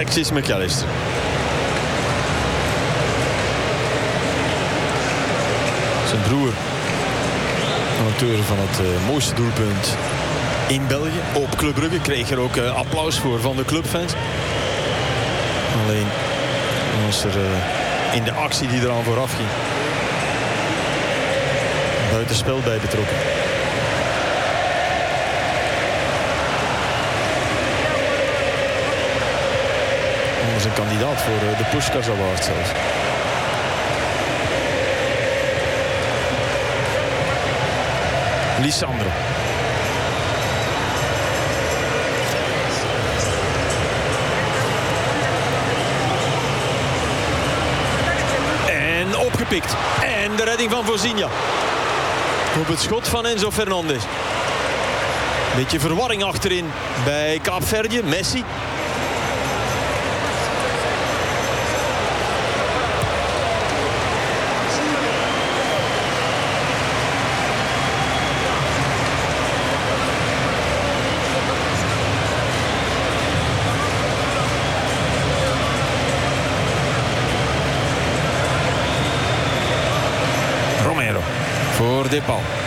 Alexis McAllister. Zijn broer, auteur van het mooiste doelpunt in België. Op Club Brugge kreeg er ook applaus voor van de clubfans. Alleen was er in de actie die eraan vooraf ging buitenspel bij betrokken. Anders een kandidaat voor de Puskás Award zelfs. Lisandro. En opgepikt. En de redding van Vozinha. Op het schot van Enzo Fernandez. Beetje verwarring achterin bij Kaapverdië. Messi. Romero voor De Paul.